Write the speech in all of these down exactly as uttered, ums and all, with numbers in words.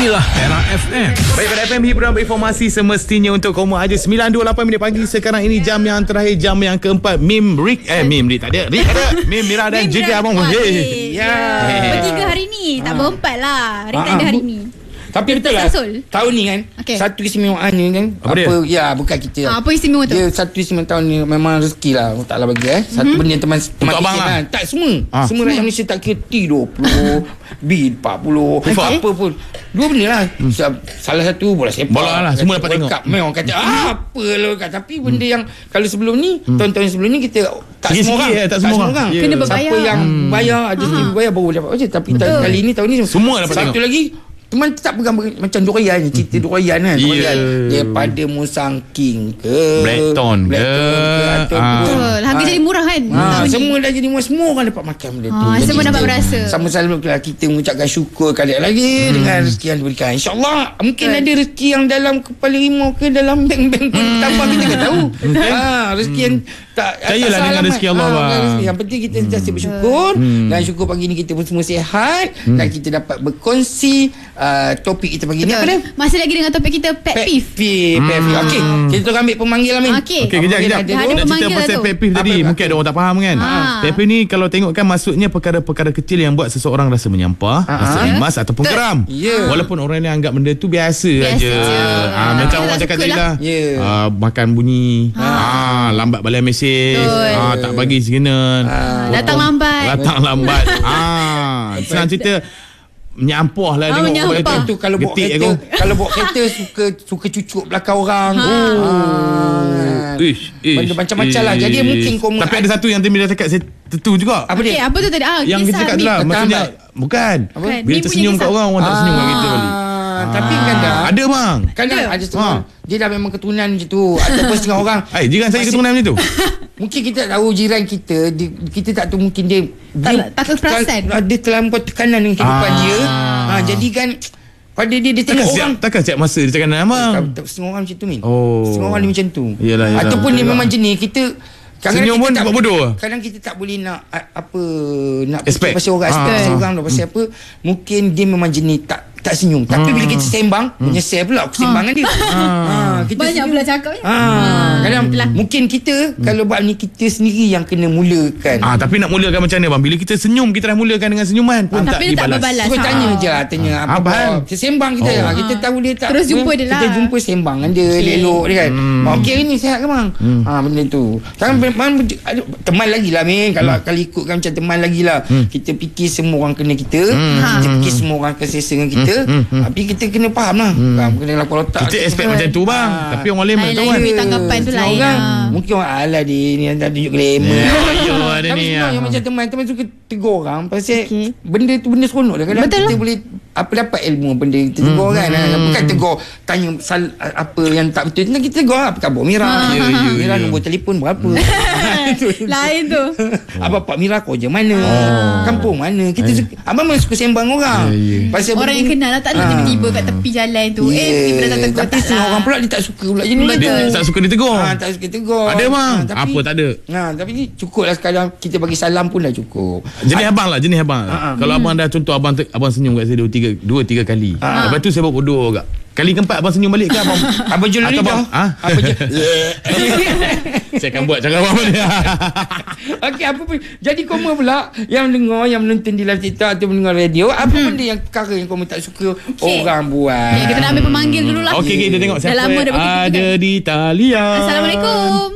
Inilah Era F M. Baik, pada F M hiburan informasi semestinya untuk kaum aja. Sembilan dua puluh lapan minit pagi. Sekarang ini jam yang terakhir, jam yang keempat. Mim Rick Eh Mim Rick tak ada Rick ada Mim, Mira dan juga Abang Wahid. Ya. Bertiga hari ni. Tak berempat lah. Rick tak ada hari ni. Tapi betul lah, tahun ni kan, okay, satu istimewaannya kan, apa, apa ya bukan kita. Ha, apa istimewa tu? Dia satu istimewa tahun ni memang rezeki lah Allah Ta'ala bagi eh. Satu mm-hmm. benda teman teman kita lah. Tak semua. Ha. Semua rakyat Malaysia tak kira T dua puluh, B empat puluh, okay, apa pun. Dua benda lah. Hmm. Salah satu bola sepak. Bola lah, semua dapat tengok. Memang kata ah, apa lah kat. Tapi benda yang kalau sebelum ni, hmm. tahun-tahun sebelum ni kita tak sikit semua orang, eh, tak semua orang. orang. Yeah. Kena berbayar. Siapa yang hmm. bayar, ada hmm. bayar baru dapat baca. Tapi tahun kali ni tahun ni semua dapat tengok. Satu lagi, teman tak pegang macam Dorian je, cerita Dorian kan. Yeah. Dorian daripada Musang King ke Blackton ke, Blackton ke ah. Betul. Harga ah. jadi murah kan. Ah. Semua dah jadi murah, semua orang dapat makan benda tu. Ah, semua dapat berasa. Sama-sama kita mengucapkan syukur kali lagi hmm. dengan rezeki yang diberikan. InsyaAllah mungkin betul. Ada rezeki yang dalam kepala rimau ke dalam bank-bank pun hmm. tambah, kita tak tahu. Ah, rezeki yang tak percayalah dengan rezeki Allah. Ah, yang penting kita sentiasa hmm. bersyukur hmm. dan syukur pagi ni kita pun semua sihat hmm. dan kita dapat berkongsi uh, topik kita pagi ni apa dia? Masih lagi dengan topik kita pet peeve. Pet peeve. Hmm. Okey, kita tolong ambil pemanggil Amin. Okey. Okey, kejap kejap. Nak cerita pasal pet peeve tadi, mungkin ada orang tak faham kan. Pet peeve ni kalau tengokkan maksudnya perkara-perkara kecil yang buat seseorang rasa menyampah, rasa rimas ataupun geram. Walaupun orang lain anggap benda tu biasa aja. Ah, macam orang cakap tadi lah. Makan bunyi, ah lambat balik mesej. Ah, tak bagi signal, ah, datang lambat datang lambat ah senang cerita menyampah lah, ah, tengok menyampah. Tu kalau bawa kereta, kalau bawa kereta suka suka cucuk belakang orang. Ha. Oh. Ish, ish, benda macam-macam lah. Jadi mungkin kau tapi ada satu yang Timi dah cakap saya tentu juga. Apa dia? Okay, apa tu tadi? Ah, yang kita cakap tu lah, maksudnya bukan apa? Bila tersenyum kat orang, orang tak senyum kat kita balik. Ah, tapi kadang ada bang. Kadang ada setengah ha. Dia dah memang keturunan macam tu. Ataupun setengah orang Eh jiran saya keturunan macam tu. Mungkin kita tak tahu jiran kita dia, kita tak tahu mungkin dia Dia tak perasan. Ada terlampau tekanan dengan kehidupan ah. dia. Ha, jadi kan pada dia dia tengok takkan orang siap, takkan siap masa dia cakap nama abang. Setengah orang macam tu Min. Oh. Setengah orang dia macam tu. Yalah, yalah, ataupun yalah. dia memang jenis kita senyum pun buat bodoh. Kadang kita tak boleh nak apa nak expect pasal orang, expect pasal orang pasal apa. Mungkin dia memang jenis tak tak senyum. Tapi bila kita sembang, hmm. menyesal pula aku sembang dengan dia. Ha, kita banyak pula cakapnya. Ha, kadang hmm. mungkin kita hmm. kalau buat ni kita sendiri yang kena mulakan. Ah, tapi nak mulakan macam mana bang? Bila kita senyum, kita dah mulakan dengan senyuman pun ha, tak dibalas. Tapi tak berbalas. Kita tanya je lah, tanya ha. apa bang. Kita sembang kita oh. lah. Kita tahu dia tak. Terus jumpa dia lah. Kita jumpa sembang dengan dia, okay. elok dia kan. Hmm. Okey ni sihat ke bang? Hmm. Ha, benda tu. Kan hmm. teman lagi lah Min. Kalau kalau ikutkan macam teman lagi lah. Hmm. Kita fikir semua orang kena kita. Hmm. Kita fikir semua orang akan selesa dengan kita. Tapi kita kena faham lah. hmm. Faham, kena lapor otak kita expect macam tu bang. ha. Tapi orang lain tak tahu kan tanggapan tu lain orang, lah. mungkin orang ala dia ni yang tak tunjuk glamour. Ayo ada tapi ni yang macam teman-teman suka tegur orang pasal okay. benda tu benda seronok dah. Kadang kita lah. boleh apa dapat ilmu benda kita tegur hmm. kan. hmm. Bukan tegur tanya sal, apa yang tak betul. Nanti kita tegur apa khabar Mira. ha. ya, ya, Mira ya. nombor telefon berapa. Lain tu. Apa Pak Mira kerja mana, oh. kampung mana. Kita suka, abang memang suka sembang orang. ya, ya. Pasal orang yang kenal lah. Tak ada ha. tiba-tiba kat tepi jalan tu. Yeah. Eh, tiba-tiba datang tegur. Tapi semua orang pula dia tak suka pula jenis dia, dia tak suka ditegur. Ha, tak suka tegur. Ada bang. Ha, tapi, apa tak ada. Ha, tapi ni cukup lah sekarang kita bagi salam pun dah cukup. Jenis abang lah, jenis abang. Ha, ha. Kalau hmm. abang dah contoh abang abang senyum kat saya dua tiga dua tiga kali. Ha. Lepas tu saya buat bodoh agak. Kali keempat abang senyum balik ke abang? Abang jual ni dah. Ha? Abang jual. Saya akan buat cakap apa dia. Okey, apa pun. Jadi koma pula yang dengar, yang menonton di live TikTok atau mendengar radio, apa hmm. benda yang perkara yang koma tak suka okay. orang buat? Okay, kita nak ambil pemanggil dulu lah. Okey, kita tengok siapa ada di talian. Assalamualaikum.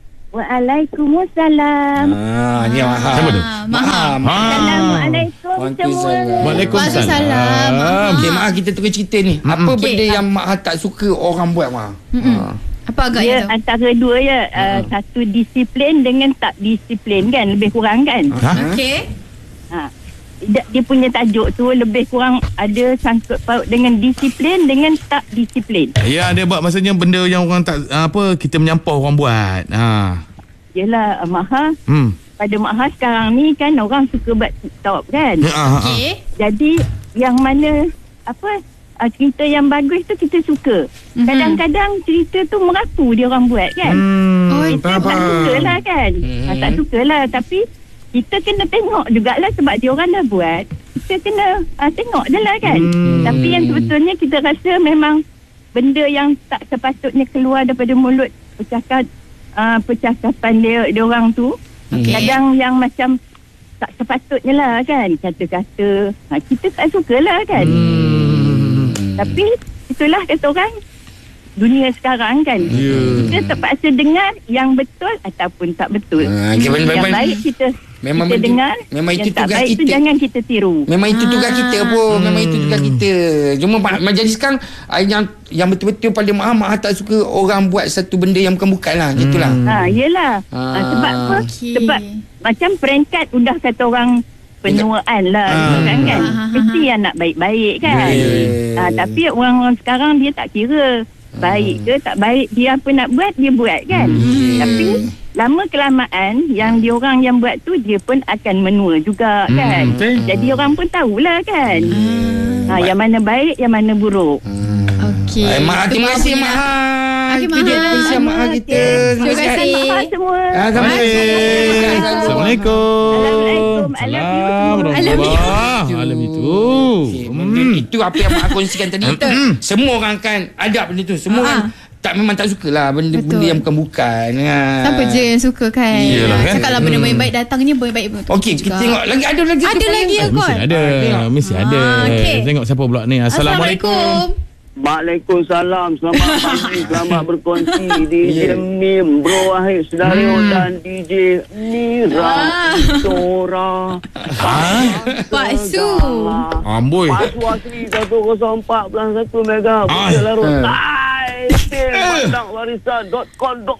Waalaikumsalam. Ah, ni Maham. Siapa tu? Maham. Assalamualaikum semua. Waalaikumsalam. Okey, Mak kita terus cerita ni. Mm-hmm. Apa okay. benda yang Mak tak suka orang buat, Mak? Mm-hmm. Ha. Apa agaknya ya, tu? Antara dua ya. Uh, mm-hmm. Satu disiplin dengan tak disiplin kan. Lebih kurang kan? Ha? Okey. Ha. Dia punya tajuk tu lebih kurang ada sangkut paut dengan disiplin dengan tak disiplin. Ya, dia buat maksudnya benda yang orang tak apa kita menyampah orang buat. Ha. Yalah, Maha. Hmm. Pada Maha sekarang ni kan orang suka buat TikTok kan. Okey. Jadi yang mana apa uh, cerita yang bagus tu kita suka. Mm-hmm. Kadang-kadang cerita tu merapu dia orang buat kan. Hmm. Oh, kita tak suka lah kan. Hmm. Ha, tak suka lah. Tapi kita kena tengok jugalah sebab dia orang dah buat. Kita kena uh, tengok je lah kan. Hmm. Tapi yang sebetulnya kita rasa memang benda yang tak sepatutnya keluar daripada mulut percakap, uh, percakapan dia, dia orang tu. Okay. Kadang yang macam tak sepatutnya lah kan. Kata-kata. Ha, kita tak suka lah kan. Hmm. Tapi itulah kata orang. Dunia sekarang kan. Yeah. Kita terpaksa dengar yang betul ataupun tak betul. Ha, okay, yang benar, baik kita memang kita dengar, memang itu yang tak baik kita. Itu jangan kita tiru. Memang itu tugas ha. kita pun. Hmm. Memang itu tugas kita. Cuma jadi sekarang yang yang betul-betul pada maaf-maaf tak suka orang buat satu benda yang bukan-bukan lah. Hmm. Gitulah. Ha, yelah. Ha. Ha, sebab apa? Okay. Sebab macam peringkat udah kata orang penuaan lah ha. kan kan. Mesti yang nak baik-baik kan. Yeah. Ha, tapi orang-orang sekarang dia tak kira baik ke tak baik, dia apa nak buat dia buat kan. Hmm. Tapi lama kelamaan yang dia orang yang buat tu dia pun akan menua juga kan. Hmm. Jadi orang pun tahulah kan. Hmm. Ha, yang mana baik, yang mana buruk. Hmm. Okey. Ay, Mak, terima kasih Mak. Okey, Mak. Terima kasih Mak kita. Terima kasih Mak semua. Assalamualaikum. Assalamualaikum. Assalamualaikum. Alam itu. Itu apa yang Mak kongsikan tadi. Semua orang kan ada benda tu. Semua orang tak memang tak sukalah benda-benda yang bukan-bukan. Ha. Siapa je yang suka kan? Iyalah, kan? So kalau benda baik-baik datangnya baik-baik betul. Okey, kita tengok lagi ada lagi. Ada lagi ya Mesti kot. ada. Mesti ada. Okay. Tengok siapa pula ni. Assalamualaikum. Waalaikumsalam. Selamat pagi. Selamat berkongsi D J Mim, Bro Wahid Sedario hmm. dan D J Nira Tora. Ha? Pak Su. Amboi. Pak Su asli seratus empat belas satu mega. Boleh larut. Stil Padang Warisan dot com dot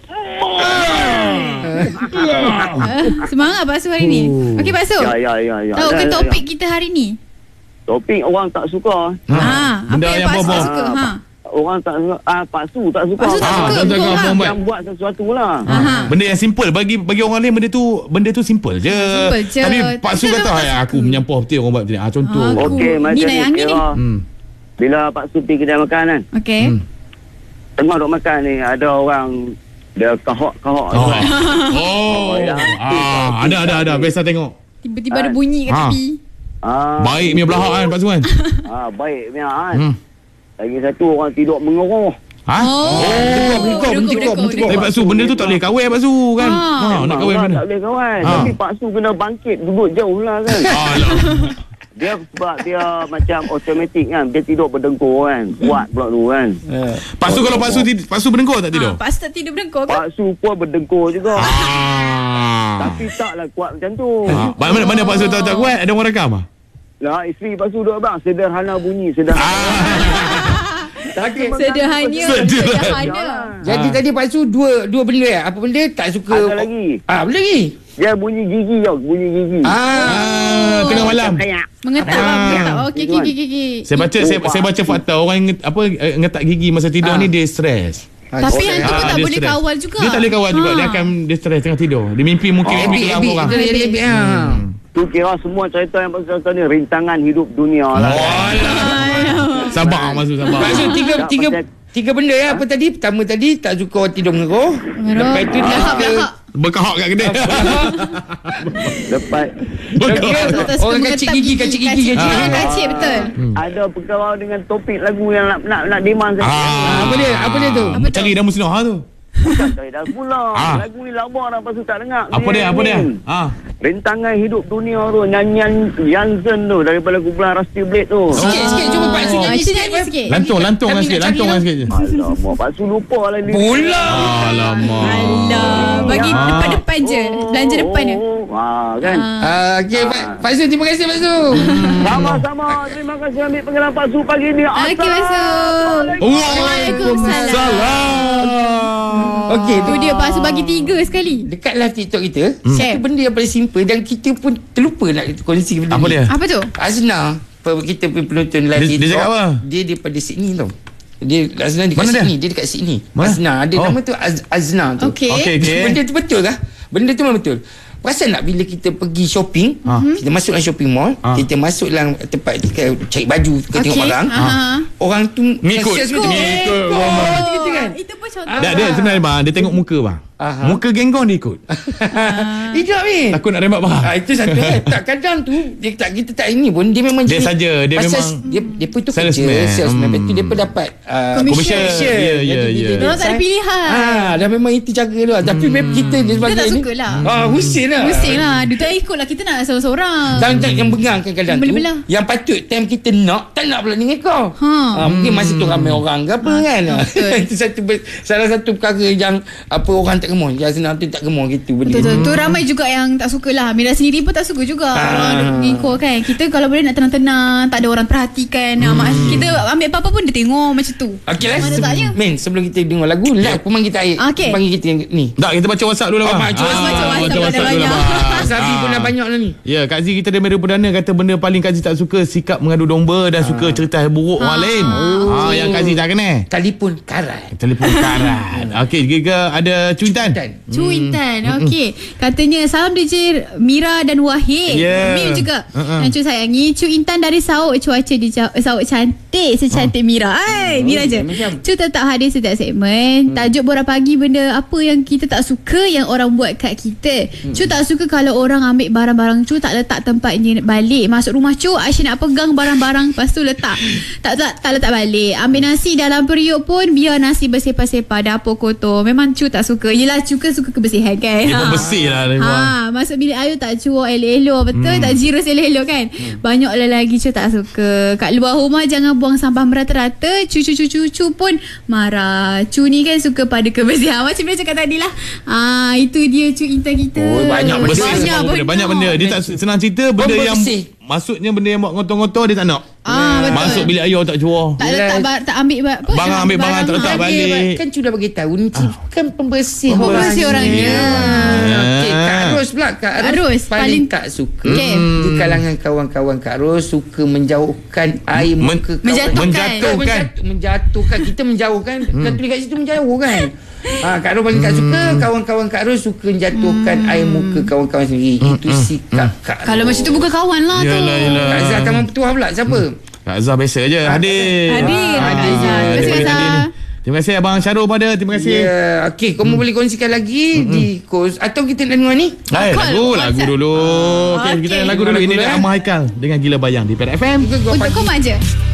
Semangat Pak Su hari ni. Okey Pak Su. Ya ya ya ya. Tahu ke ya, topik ya. kita hari ni? Topik orang tak suka. Ha. ha. Apa yang Pak Su suka? Ha. Orang tak suka. Ah, Pak Su tak suka. Pak Su tak suka. Ha, tak suka ha. Yang buat sesuatu lah. Aha. Benda yang simple bagi bagi orang lain benda tu benda tu simple je. Simple je. Tapi Pak Su kata "Hai, aku menyampah betul orang buat betul." Ah contoh. Ha, Okey, macam ni ni. naik angin Kira, Hmm. bila Pak Su pergi kedai makan kan. Okey. Hmm. Tengah duk makan ni ada orang dia kahok-kahok. Oh. Oh, Oh. ya. Ah, ada ada ada biasa tengok. Tiba-tiba ada bunyi kat Ha. tepi. Ah, Baik punya belahak kan Pak Su kan. ah, baik punya kan. Hmm. Lagi satu orang tidur mengeruh. Ha? Oh. Berkau, berkau, berkau. Tapi Pak Su benda tu tak boleh kawin Pak Su kan. Ha, nak kawin mana? Tak boleh kawan. Ha. Tapi Pak Su kena bangkit duduk jauh lah kan. Alah. Dia sebab dia macam automatik kan. Dia tidur berdengkur kan. Kuat pula tu kan. Pak Su kalau Pak Su tid- Pak Su berdengkur tak tidur? Ha, Pak Su tak tidur berdengkur ke? Pak Su pun berdengkur juga. Ah. Tapi taklah kuat macam tu. Ha, mana mana Pak Su tak tak kuat ada orang rekam ah? Lah isteri Pak Su duduk bang. Sederhana bunyi. Sederhana. Okey. Sederhana. Sederhana. Jadi Ha. tadi Pak Su dua dua benda ya. Apa benda tak suka? Ada lagi. Ah, apa lagi? Dia bunyi gigi tau. Bunyi gigi. Ah. Ah, tengah malam. Mengetak Ah. lah, mengetak. Okey, okey, okey, okey. Saya baca saya, saya baca fakta orang yang nge- apa eh, ngetak gigi masa tidur Ah. ni dia stres. Tapi yang tu pun Ah, tak dia boleh stres. kawal juga. Dia tak boleh kawal juga. Ha. Dia akan dia stres tengah tidur. Dia mimpi mungkin Oh, mimpi ebit, dengan ebit. orang. Itu dia dia ebit. Ha. Tu kira semua cerita yang pasal ni rintangan hidup dunia lah. Sabar masuk sabar. Pak Su tiga Tak, tiga pasal- tiga benda ya. Apa tadi? Pertama tadi tak suka orang tidur mengeruh. Lepas tu dia Belahak, suka belahak. Berkahak kat kedai. Lepas Berkahak. Tak suka orang mengetap kacik gigi, kacik gigi, kacik Ah, gigi. kacik betul. ada perkara dengan topik lagu yang nak nak, nak demand saya. Ah, Apa dia? Apa dia tu? Apa tu? Cari dah musnah tu. Saya dah pula. Ah. Lagu ni lama dah pasal tak dengar. Apa dia? Apa dia? Ah. Rintangan hidup dunia tu, nyanyian Jansen tu daripada kumpulan Rusty Blade tu. Sikit sikit cuba Pak Su Ah, nyanyi itu sikit. nyanyi sikit. Lantung, lantung kan Kami sikit, nak lantung cari kan lah. sikit. Alamak, Pak Su lupa lah lirik. Pula. Alamak. Alah, bagi Ah. depan-depan je. Belanja depan je. Oh, ah, kan. Ah, okey Pak Pak Su, terima kasih Pak Su. Sama-sama. Terima kasih ambil pengalaman Pak Su pagi ni. Okey, Pak Su. Waalaikumsalam. Okey, Tu dia Pak Su bagi tiga sekali. dekat live TikTok kita, Share. satu benda yang paling simple dan kita pun terlupa nak kongsi benda Apa ni. dia? Apa tu? Azna, pe- kita punya penonton live Dia- dia TikTok. cakap apa? Dia daripada Sydney tau. Dia Azna dekat Mana dia? Sydney, dia? dekat Sydney. Mana? Azna, ada Oh. nama tu Az- Azna tu. Okey. Okey, okey. Benda tu betul kah? Benda tu memang betul. Perasan tak bila kita pergi shopping, Ah. kita masuk dalam shopping mall, Ah. kita masuk dalam tempat kita cari baju, kita Okey. tengok barang, Aha. orang tu Ngikut. sales macam Ngikut. Oh, macam kita kan. Itu pun Ah. contoh. Dah dia sebenarnya bang, dia tengok muka bang. Aha. Muka genggong dia ikut. Tidak ni. Takut nak rembat bah. Ah, itu satu eh. Tak kadang tu dia tak kita tak ini pun dia memang Dia jenis- saja, dia pasal memang dia depa tu kerja salesman. salesman. Hmm. Lepas tu depa dapat uh, Commission. Ya, ya, ya. Diorang tak ada pilihan. Ah, dah memang itu cara dia lah. Tapi memang kita dia sebagai tak ni. suka lah. Ah, pusing lah. Pusing lah. Dia tak ikut lah. Kita nak seorang-seorang. Dan yang bengang kadang-kadang tu Belah-belah. yang patut time kita nak tak nak pula dengan kau. Ha. Ah, mungkin masa tu ramai orang ke apa kan. Itu satu salah satu perkara yang apa orang tak gemar. Yang senang tu tak gemar gitu benda. Betul-betul. Tu ramai juga yang tak suka lah. Mira sendiri pun tak suka juga. Ah. Orang ngikut kan. Kita kalau boleh nak tenang-tenang. Tak ada orang perhatikan. Hmm. Kita ambil apa-apa pun dia tengok macam tu. Okey lah. Mana taknya. Men, sebelum kita dengar lagu, nak aku panggil kita air. Okey. Panggil kita yang ni. Tak, kita baca WhatsApp dulu lah. Oh, bang. baca WhatsApp. Baca WhatsApp baca dah WhatsApp dulu banyak. lah. bang. Sabi pun dah banyak lah ni. Ya, Kak Z kita dari Meru Perdana kata benda paling Kak Z tak suka sikap mengadu domba dan suka cerita buruk orang lain. Ah, yang Kak Z tak kena. Telefon karat. Telefon karat. Okey, juga ada cuitan. Dan Cu Intan. Okey. Katanya salam D J Mira dan Wahid. Yeah. Mim juga. Uh-uh. Yang Cu sayangi. Cu Intan dari Sauk. Cuaca di Jau- Sauk cantik secantik Mira. Ai, Mira je. macam. Cu tetap hadir setiap segmen. Tajuk borak pagi benda apa yang kita tak suka yang orang buat kat kita. Cu tak suka kalau orang ambil barang-barang Cu tak letak tempatnya balik. Masuk rumah Cu, Aisyah nak pegang barang-barang lepas tu letak. Tak tak tak letak balik. Ambil nasi dalam periuk pun biar nasi bersepah-sepah, dapur kotor. Memang Cu tak suka. Yelah Cu kan suka kebersihan kan. Dia pun bersih lah. dia buang. Ha, masuk bilik air tak cuak elok-elok. Betul hmm. tak jirus elok-elok kan. Hmm. Banyaklah lagi Cu tak suka. Kat luar rumah jangan buang sampah merata-rata. Cucu-cucu pun marah. Cu ni kan suka pada kebersihan. Macam dia cakap tadi lah. Ah, itu dia Cu Intan kita. Oh, banyak benda. Bersih Banyak semua benda. Banyak benda. Dia tak senang cerita benda Bomba yang bersih. maksudnya benda yang buat ngotor-ngotor dia tak nak. Ah, betul. Masuk bilik air tak cuar. Tak letak bar, tak ambil bar, apa? Barang ambil barang tak letak ha. balik. Kan sudah bagi tahu ni kan pembersih Pembersih orangnya. Okey, Kak Ros pula. Kak Ros, Ros, paling, paling- tak suka Okey. di kalangan kawan-kawan Kak Ros suka menjauhkan air Men- muka kawan. Menjatuhkan. Menjatuhkan. Menjatuh, menjatuhkan. Kita menjauhkan. Kan tulis kat situ menjauh kan. Ha, Kak Ros paling tak suka kawan-kawan Kak Ros suka menjatuhkan air muka kawan-kawan sendiri. Itu sikap Kak Ros. Kalau macam tu bukan kawan lah tu. Yalah, yalah. Kak Zah Taman Petuah pula siapa? Kak Azhar biasa je. Hadir. Hadir. Ah, Hadir. hadir. Terima kasih, Hadir, Azhar. hadir ni. Terima kasih Abang Syarul pada. Terima kasih. Ya, okey, kamu boleh kongsikan lagi di kos atau kita nak dengar ni? Hai, Call lagu, lagu WhatsApp. dulu. Okey, Okey. kita lagu dulu. Lagu Ini dulu, dia eh. Ahmad Haikal dengan Gila Bayang di P R F M. Juga gua Untuk pagi. kau aja.